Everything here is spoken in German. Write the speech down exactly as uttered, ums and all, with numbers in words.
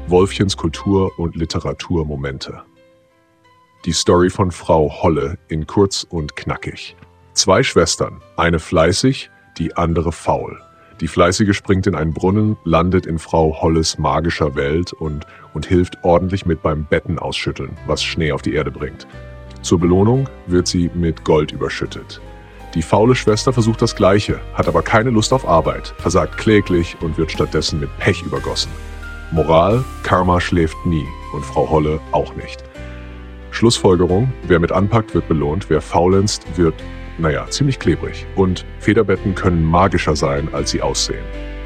Wolfchens Kultur- und Literaturmomente. Die Story von Frau Holle in kurz und knackig. Zwei Schwestern, eine fleißig, die andere faul. Die Fleißige springt in einen Brunnen, landet in Frau Holles magischer Welt und, und hilft ordentlich mit beim Betten ausschütteln, was Schnee auf die Erde bringt. Zur Belohnung wird sie mit Gold überschüttet. Die faule Schwester versucht das Gleiche, hat aber keine Lust auf Arbeit, versagt kläglich und wird stattdessen mit Pech übergossen. Moral: Karma schläft nie und Frau Holle auch nicht. Schlussfolgerung: Wer mit anpackt, wird belohnt, wer faulenzt, wird, naja, ziemlich klebrig. Und Federbetten können magischer sein, als sie aussehen.